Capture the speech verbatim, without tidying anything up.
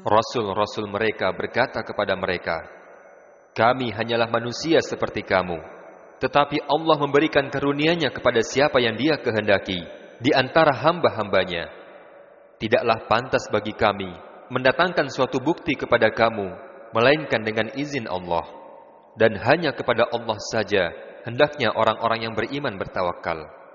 Rasul-rasul mereka berkata kepada mereka, kami hanyalah manusia seperti kamu, tetapi Allah memberikan karunia-Nya kepada siapa yang Dia kehendaki di antara hamba-hambanya. Tidaklah pantas bagi kami mendatangkan suatu bukti kepada kamu, melainkan dengan izin Allah. Dan hanya kepada Allah saja hendaknya orang-orang yang beriman bertawakal.